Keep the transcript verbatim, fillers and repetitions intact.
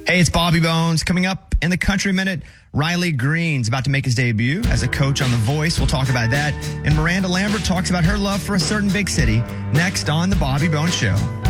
Hey, it's Bobby Bones. Coming up in the Country Minute, Riley Green's about to make his debut as a coach on The Voice. We'll talk about that. And Miranda Lambert talks about her love for a certain big city next on The Bobby Bones Show.